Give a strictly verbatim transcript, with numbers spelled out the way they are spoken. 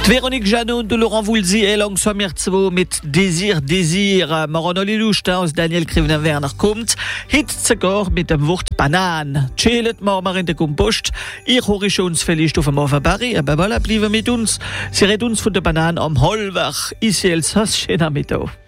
Véronique Jeannot de Laurent Voulzy et langsam mir zwei mit Désir, Désir. Maronoli Lust aus Daniel Krivner-Werner kommt. Hit sogar mit dem Wort Banan. Chillet morgen in der Kompost. Ich höre schon uns vielleicht auf dem Barry, aber voilà, bleiben mit uns. Sie redet uns von der Bananen am Holwach. Ici, Elsass, schönen Nachmittag.